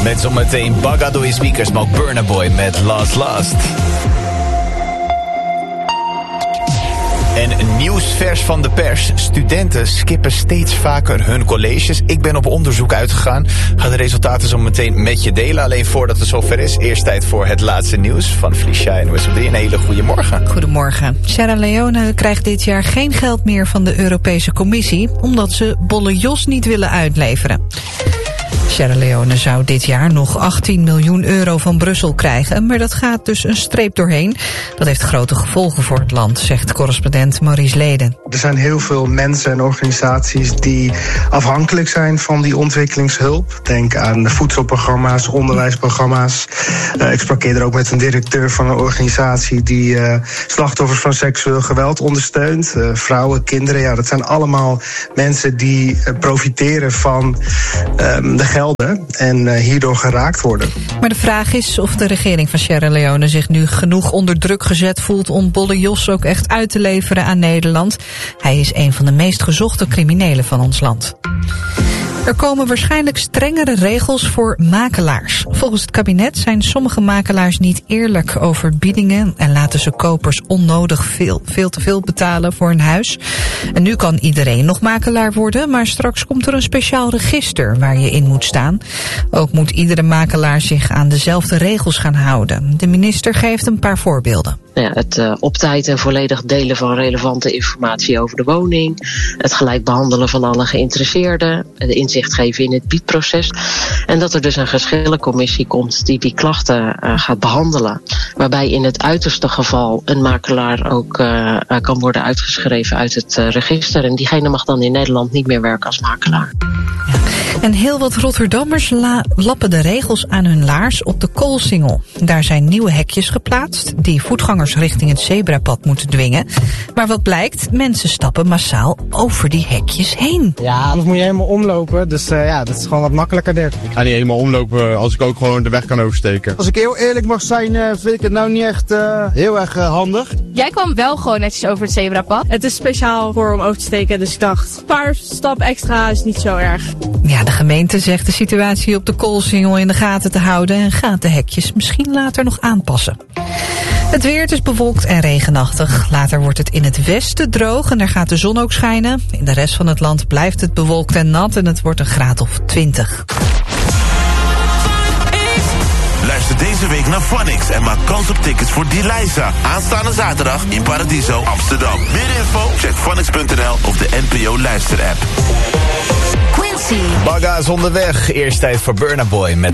Met zometeen Bagga door je speakers, maar ook Burna Boy met Last Last. En een nieuwsvers van de pers. Studenten skippen steeds vaker hun colleges. Ik ben op onderzoek uitgegaan. Ga de resultaten zo meteen met je delen. Alleen voordat het zover is, eerst tijd voor het laatste nieuws van Felicia en WSOD. Een hele goede morgen. Goedemorgen. Sierra Leone krijgt dit jaar geen geld meer van de Europese Commissie, omdat ze Bolle Jos niet willen uitleveren. Sierra Leone zou dit jaar nog 18 miljoen euro van Brussel krijgen, maar dat gaat dus een streep doorheen. Dat heeft grote gevolgen voor het land, zegt correspondent Maurice Leden. Er zijn heel veel mensen en organisaties die afhankelijk zijn van die ontwikkelingshulp. Denk aan de voedselprogramma's, onderwijsprogramma's. Ik sprak eerder ook met een directeur van een organisatie die slachtoffers van seksueel geweld ondersteunt. Vrouwen, kinderen, ja, dat zijn allemaal mensen die profiteren van de gelden en hierdoor geraakt worden. Maar de vraag is of de regering van Sierra Leone zich nu genoeg onder druk gezet voelt om Bolle Jos ook echt uit te leveren aan Nederland. Hij is een van de meest gezochte criminelen van ons land. Er komen waarschijnlijk strengere regels voor makelaars. Volgens het kabinet zijn sommige makelaars niet eerlijk over biedingen en laten ze kopers onnodig veel te veel betalen voor een huis. En nu kan iedereen nog makelaar worden, maar straks komt er een speciaal register waar je in moet staan. Ook moet iedere makelaar zich aan dezelfde regels gaan houden. De minister geeft een paar voorbeelden. Ja, het op tijd en volledig delen van relevante informatie over de woning. Het gelijk behandelen van alle geïnteresseerden. De inzicht geven in het biedproces. En dat er dus een geschillencommissie komt die klachten gaat behandelen. Waarbij in het uiterste geval een makelaar ook kan worden uitgeschreven uit het register. En diegene mag dan in Nederland niet meer werken als makelaar. Ja. En heel wat Rotterdammers lappen de regels aan hun laars op de Koolsingel. Daar zijn nieuwe hekjes geplaatst die voetgangers richting het zebrapad moeten dwingen. Maar wat blijkt, mensen stappen massaal over die hekjes heen. Ja, anders moet je helemaal omlopen. Dus dat is gewoon wat makkelijker dit. Ik ga niet helemaal omlopen als ik ook gewoon de weg kan oversteken. Als ik heel eerlijk mag zijn, vind ik het nou niet echt heel erg handig. Jij kwam wel gewoon netjes over het zebrapad. Het is speciaal voor om over te steken, dus ik dacht, een paar stappen extra is niet zo erg. Ja, de gemeente zegt de situatie op de Koolsingel in de gaten te houden en gaat de hekjes misschien later nog aanpassen. Het weer, het is bewolkt en regenachtig. Later wordt het in het westen droog en daar gaat de zon ook schijnen. In de rest van het land blijft het bewolkt en nat en het wordt een graad of 20. Luister deze week naar Phonics en maak kans op tickets voor Deliza. Aanstaande zaterdag in Paradiso, Amsterdam. Meer info? Check phonics.nl of de NPO luisterapp. Bagga is onderweg. Eerst tijd voor Burna Boy met